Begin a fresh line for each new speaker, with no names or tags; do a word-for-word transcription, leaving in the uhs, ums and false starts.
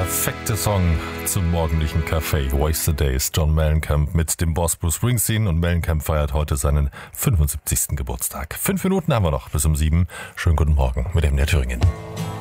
perfekte Song zum morgendlichen Kaffee. Wasted Days, John Mellencamp mit dem Boss Bruce Springsteen. Und Mellencamp feiert heute seinen fünfundsiebzigsten Geburtstag. Fünf Minuten haben wir noch bis um sieben. Schönen guten Morgen mit M D R Thüringen.